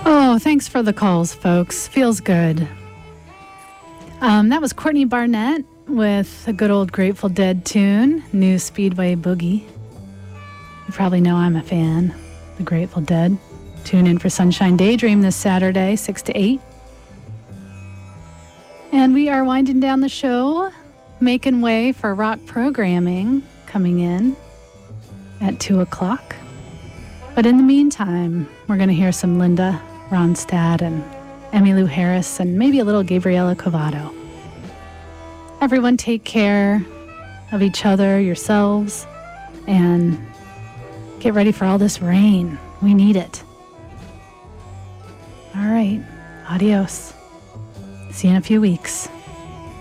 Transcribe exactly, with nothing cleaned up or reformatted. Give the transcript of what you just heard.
Oh, thanks for the calls, folks. Feels good. Um, that was Courtney Barnett with a good old Grateful Dead tune, New Speedway Boogie. You probably know I'm a fan of the Grateful Dead. Tune in for Sunshine Daydream this Saturday, six to eight. And we are winding down the show, making way for rock programming coming in at two o'clock. But in the meantime, we're going to hear some Linda Ronstadt and Emmylou Harris and maybe a little Gabriela Covado. Everyone take care of each other, yourselves, and get ready for all this rain. We need it. All right. Adios. See you in a few weeks.